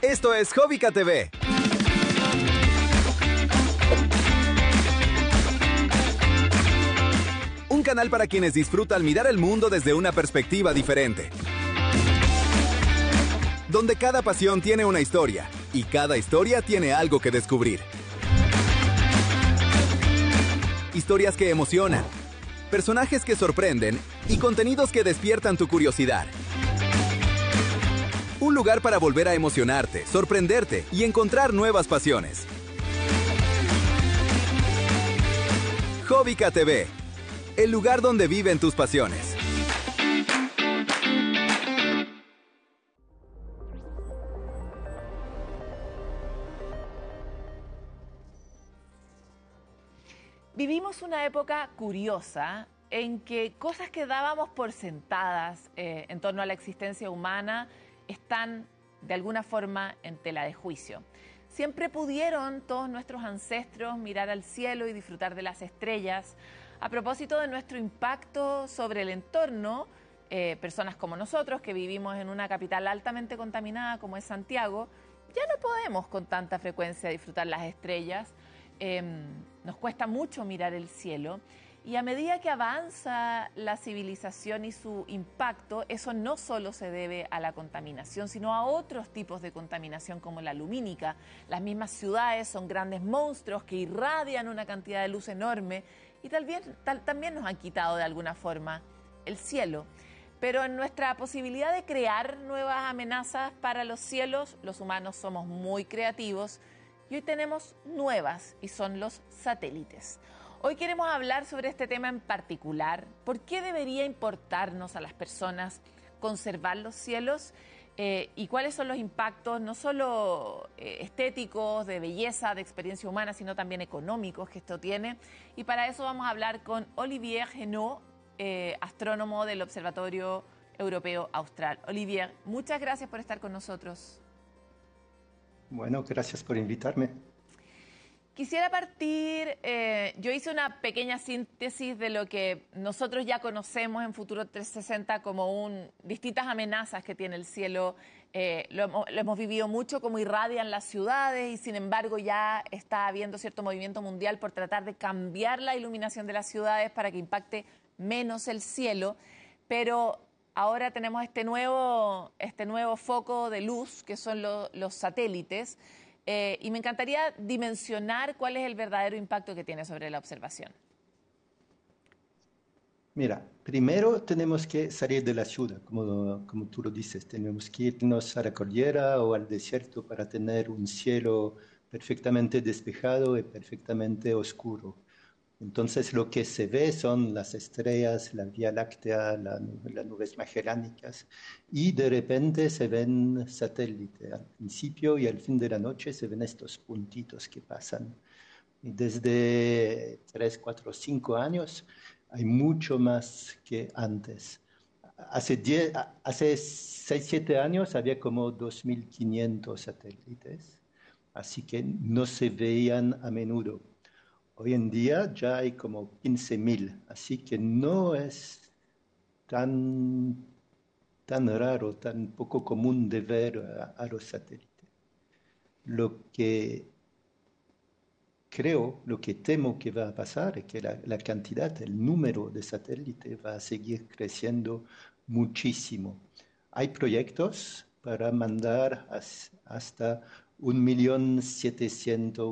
Esto es Hobbica TV. Un canal para quienes disfrutan mirar el mundo desde una perspectiva diferente. Donde cada pasión tiene una historia y cada historia tiene algo que descubrir. Historias que emocionan, personajes que sorprenden y contenidos que despiertan tu curiosidad. Un lugar para volver a emocionarte, sorprenderte y encontrar nuevas pasiones. Hobbica TV, el lugar donde viven tus pasiones. Vivimos una época curiosa en que cosas que dábamos por sentadas en torno a la existencia humana están de alguna forma en tela de juicio. Siempre pudieron todos nuestros ancestros mirar al cielo y disfrutar de las estrellas. A propósito de nuestro impacto sobre el entorno, personas como nosotros que vivimos en una capital altamente contaminada como es Santiago, ya no podemos con tanta frecuencia disfrutar las estrellas. Nos cuesta mucho mirar el cielo y a medida que avanza la civilización y su impacto, eso no solo se debe a la contaminación, sino a otros tipos de contaminación como la lumínica. Las mismas ciudades son grandes monstruos que irradian una cantidad de luz enorme y también nos han quitado de alguna forma el cielo. Pero en nuestra posibilidad de crear nuevas amenazas para los cielos, los humanos somos muy creativos y hoy tenemos nuevas y son los satélites. Hoy queremos hablar sobre este tema en particular. ¿Por qué debería importarnos a las personas conservar los cielos? Y cuáles son los impactos, no solo estéticos, de belleza, de experiencia humana, sino también económicos que esto tiene. Y para eso vamos a hablar con Olivier Genot, astrónomo del Observatorio Europeo Austral. Olivier, muchas gracias por estar con nosotros. Bueno, gracias por invitarme. Quisiera partir, yo hice una pequeña síntesis de lo que nosotros ya conocemos en Futuro 360 como distintas amenazas que tiene el cielo. Lo hemos vivido mucho, como irradian las ciudades y sin embargo ya está habiendo cierto movimiento mundial por tratar de cambiar la iluminación de las ciudades para que impacte menos el cielo. Pero ahora tenemos este nuevo foco de luz que son los satélites. Y me encantaría dimensionar cuál es el verdadero impacto que tiene sobre la observación. Mira, primero tenemos que salir de la ciudad, como tú lo dices. Tenemos que irnos a la cordillera o al desierto para tener un cielo perfectamente despejado y perfectamente oscuro. Entonces lo que se ve son las estrellas, la Vía Láctea, las nubes magelánicas y de repente se ven satélites. Al principio y al fin de la noche se ven estos puntitos que pasan. Y desde 3, 4, 5 años hay mucho más que antes. Hace 6, 7 años había como 2.500 satélites, así que no se veían a menudo. Hoy en día ya hay como 15.000, así que no es tan raro, tan poco común de ver a los satélites. Lo que temo que va a pasar es que la cantidad, el número de satélites va a seguir creciendo muchísimo. Hay proyectos para mandar hasta 1.700.000,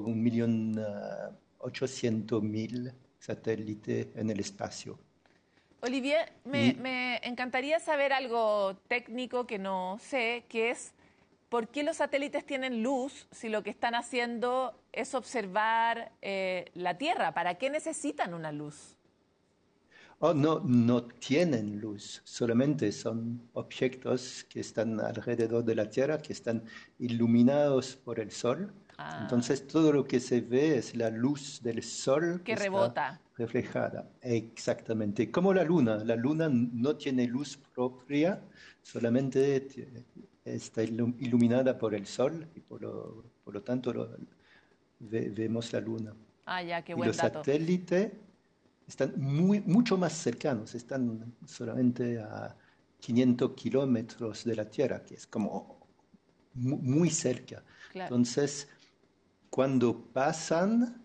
1.800.000 satélites en el espacio. Olivier, me encantaría saber algo técnico que no sé, que es ¿por qué los satélites tienen luz si lo que están haciendo es observar la Tierra? ¿Para qué necesitan una luz? Oh, no tienen luz, solamente son objetos que están alrededor de la Tierra, que están iluminados por el Sol. Entonces todo lo que se ve es la luz del Sol que está rebota. reflejada. Exactamente, como la Luna. La Luna no tiene luz propia, solamente está iluminada por el Sol y por lo tanto vemos la Luna. Ya, qué Y buen los dato. satélites están mucho más cercanos, están solamente a 500 kilómetros de la Tierra, que es como muy cerca. Claro. Entonces, cuando pasan,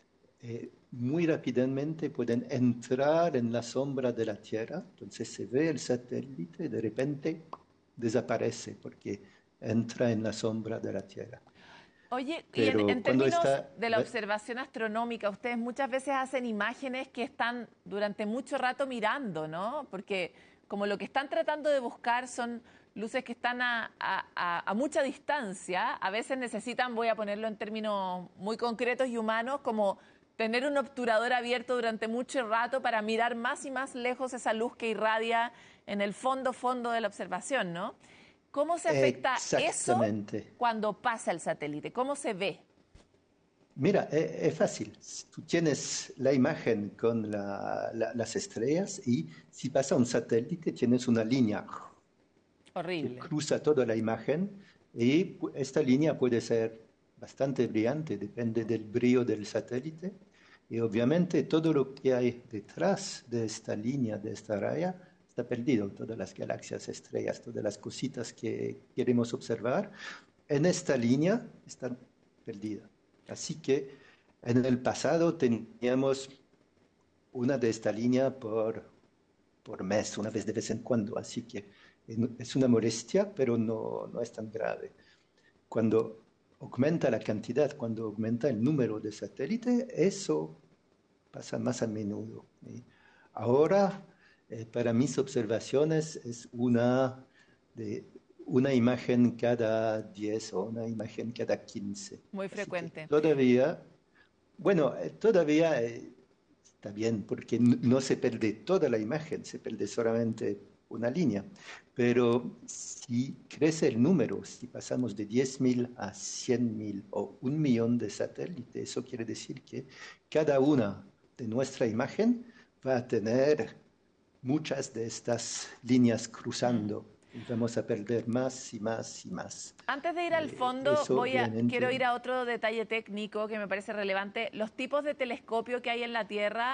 muy rápidamente pueden entrar en la sombra de la Tierra. Entonces se ve el satélite y de repente desaparece porque entra en la sombra de la Tierra. Oye, y Pero en cuando términos está... de la observación astronómica, ustedes muchas veces hacen imágenes que están durante mucho rato mirando, ¿no? Porque como lo que están tratando de buscar son luces que están a mucha distancia, a veces necesitan, voy a ponerlo en términos muy concretos y humanos, como tener un obturador abierto durante mucho rato para mirar más y más lejos esa luz que irradia en el fondo de la observación, ¿no? ¿Cómo se afecta eso Exactamente. cuando pasa el satélite? ¿Cómo se ve? Mira, es fácil. Tú tienes la imagen con las estrellas y si pasa un satélite tienes una línea que Horrible. cruza toda la imagen y esta línea puede ser bastante brillante, depende del brillo del satélite y obviamente todo lo que hay detrás de esta línea, de esta raya, está perdido. Todas las galaxias, estrellas, todas las cositas que queremos observar en esta línea están perdidas. Así que en el pasado teníamos una de esta línea por mes, una vez de vez en cuando, así que es una molestia, pero no es tan grave. Cuando aumenta la cantidad, cuando aumenta el número de satélites, eso pasa más a menudo. Ahora, para mis observaciones, es de una imagen cada 10 o una imagen cada 15. Muy Así que frecuente. todavía, bueno, todavía está bien, porque no se pierde toda la imagen, se pierde solamente una línea. Pero si crece el número, si pasamos de 10.000 a 100.000 o 1.000.000 de satélites, eso quiere decir que cada una de nuestra imagen va a tener muchas de estas líneas cruzando y vamos a perder más y más y más. Antes de ir al fondo, Eso quiero obviamente... ir a otro detalle técnico que me parece relevante. Los tipos de telescopio que hay en la Tierra